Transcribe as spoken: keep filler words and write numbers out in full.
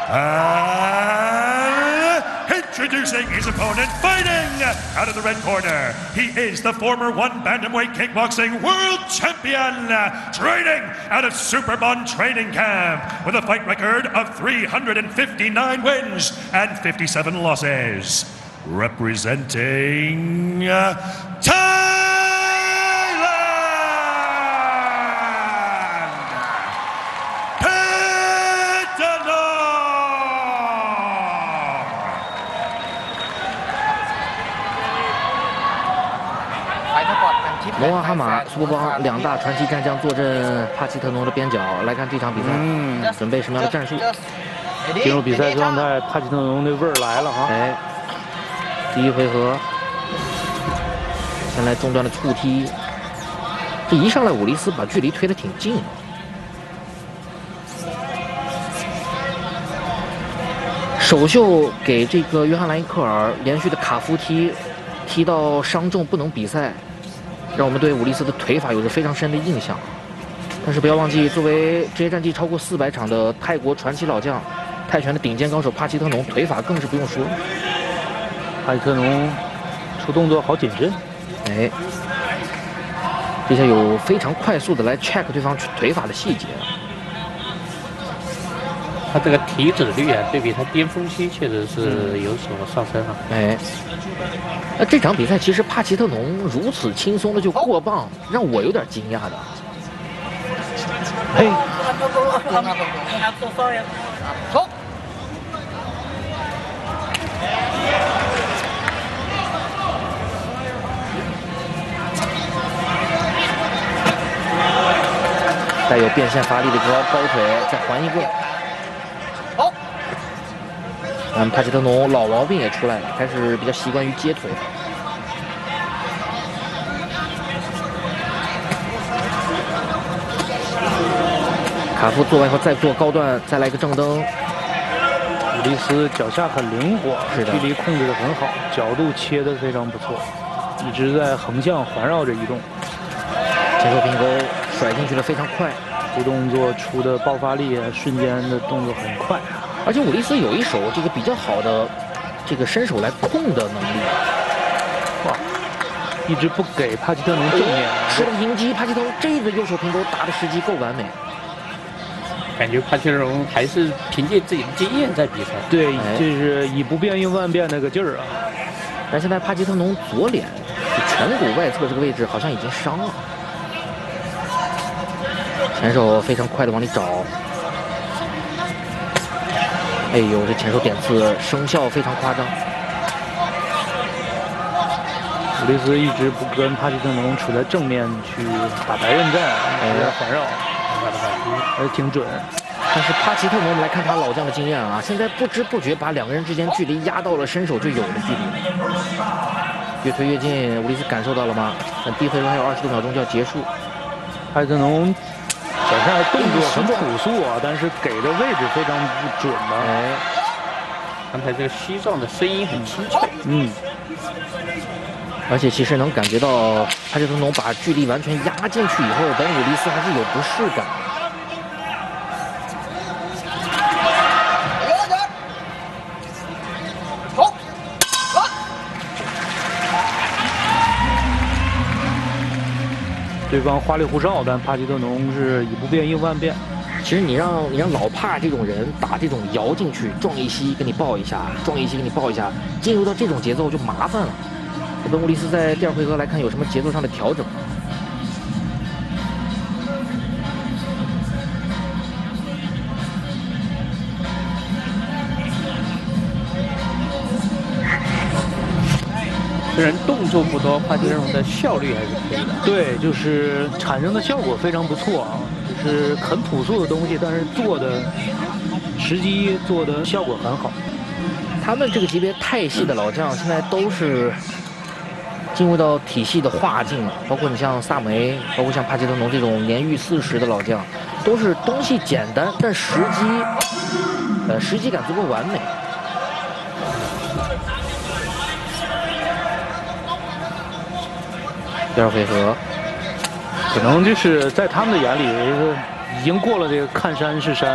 And introducing his opponent, fighting out of the red corner. He is the former one bantamweight kickboxing world champion, training out of Superbond Training Camp with a fight record of three hundred fifty-nine wins and fifty-seven losses. Representing uh, Thailand, Petanor. 龙王蛤蟆、苏博邦两大传奇战将坐镇帕奇特农的边角，来看这场比赛，嗯，准备什么样的战术？ 进入比赛状态，帕奇特农的味儿来了哈！ 哎，第一回合，先来中段的触踢，这一上来武利斯把距离推得挺近啊。首秀给这个约翰莱因克尔连续的卡夫踢，踢到伤重不能比赛。 让我们对武利斯的腿法有着非常深的印象，但是不要忘记，作为职业战绩超过四百场的泰国传奇老将，泰拳的顶尖高手帕奇特农，腿法更是不用说。 帕奇特农出动作好谨慎， 哎，这下有非常快速的来 check 对方腿法的细节。 他这个体脂率啊，对比他巅峰期确实是有所上升了。 哎。 那这场比赛其实帕奇特农如此轻松的就过磅，让我有点惊讶的。 嘿， 走。 带有变线发力的高高腿，再还一个。 好。 嗯，帕奇特农老毛病也出来了，开始比较习惯于接腿。卡夫做完以后再做高段，再来一个正蹬。 武利斯脚下很灵活，距离控制得很好，角度切得非常不错，一直在横向环绕着移动。 前手平勾甩进去的非常快， 这动作出的爆发力，瞬间的动作很快。 而且武利斯有一手这个比较好的这个伸手来控的能力， 哇！一直不给帕奇特农正面吃了迎击，帕奇特农这个右手平勾打的时机够完美， 感觉帕奇特农还是凭借自己的经验在比赛。 对，就是以不变应万变那个劲儿啊。 但现在帕奇特农左脸颧骨外侧这个位置好像已经伤了，前手非常快的往里找。 哎呦，这前手点刺生效非常夸张。 武利斯一直不跟帕奇特农处在正面去打白刃战，哎，环绕，还是挺准。 但是帕奇特农，我们来看他老将的经验啊，现在不知不觉把两个人之间距离压到了伸手就有的距离，越推越近。武利斯感受到了吗？但第一回合还有二十多秒钟就要结束。 帕奇特农。 脚下动作很朴素啊，但是给的位置非常不准嘛。 哎， 刚才这个膝撞的声音很清脆。 嗯， 而且其实能感觉到帕奇特农把距离完全压进去以后，本武利斯还是有不适感。 好，来。 对方花里胡哨，但帕奇特农是以不变应万变。 其实你让你让老帕这种人打这种摇进去，撞一膝给你抱一下，撞一膝给你抱一下，进入到这种节奏就麻烦了。本武利斯在第二回合来看有什么节奏上的调整吗？ 虽然动作不多，帕奇特农的效率还是可以的。 对，就是产生的效果非常不错啊，就是很朴素的东西，但是做的时机做的效果很好。 他们这个级别泰系的老将现在都是进入到体系的化境了，包括你像萨梅，包括像帕奇特农这种年逾四十的老将，都是东西简单，但时机，呃，时机感足够完美。第二回合， 可能就是在他们的眼里，已经过了这个看山是山。